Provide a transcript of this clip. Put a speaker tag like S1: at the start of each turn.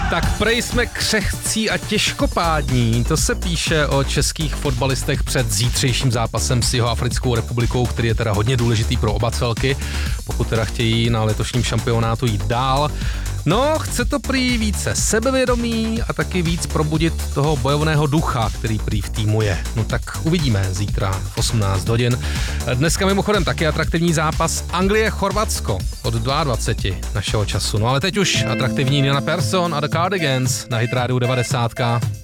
S1: Tak prej jsme křehcí a těžkopádní, to se píše o českých fotbalistech před zítřejším zápasem s Jihoafrickou republikou, který je teda hodně důležitý pro oba celky, pokud teda chtějí na letošním šampionátu jít dál. No, chce to prý více sebevědomí a taky víc probudit toho bojovného ducha, který prý v týmu je. No tak uvidíme zítra v 18 hodin. Dneska mimochodem taky atraktivní zápas Anglie-Chorvatsko od 22 našeho času. No ale teď už atraktivní Nina Persson a The Cardigans na Hit Radio 90.